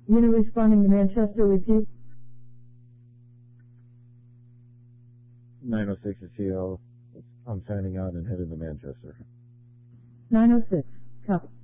Unit responding to Manchester, repeat. 906 is CL. I'm signing out and headed to Manchester. 906, copy.